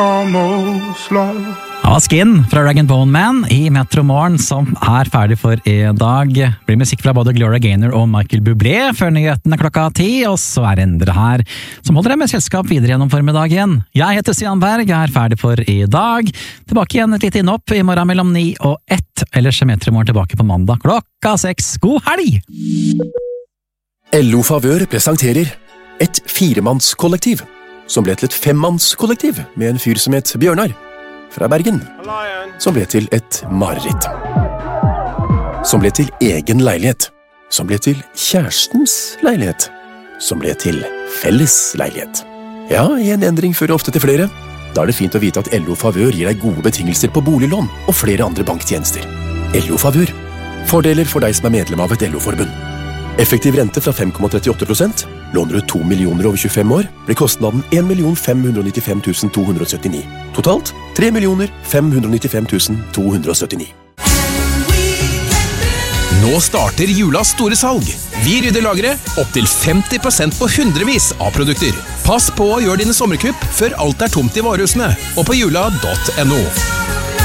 Skin fra Rag & Bone Man i Metro Morgen som ferdig for i dag. Blir musikk fra både Gloria Gaynor og Michael Bublé før nyhetene klokka 10, og så Endre her som holder deg med selskap videre gjennom formiddagen. Jeg heter Stian Berg, ferdig for i dag. Tilbake igjen et lite innopp i morgen mellom 9 og 1, ellers Metro Morgen tilbake på mandag klokka 6. God helg! LO Favør presenterer et 4-mannskollektiv som ble til et 5-mannskollektiv med en fyr som het Bjørnar fra Bergen, som ble til et mareritt, som ble til egen leilighet, som ble til kjærestens leilighet, som ble til felles leilighet. Ja, en endring fører ofte til flere. Da det fint å vite at LO Favør gir deg gode betingelser på boliglån og flere andre banktjenester. LO Favør. Fordeler for deg som medlem av et LO-forbund. Effektiv rente fra 5,38%. Låner du 2 millioner over 25 år, blir kostnaden 1.595.279. Totalt 3.595.279. Nå starter julas store salg. Vi rydder lageret opp til 50% på hundrevis av produkter. Pass på å gjøre dine sommerkupp før alt tomt i varehusene og på jula.no.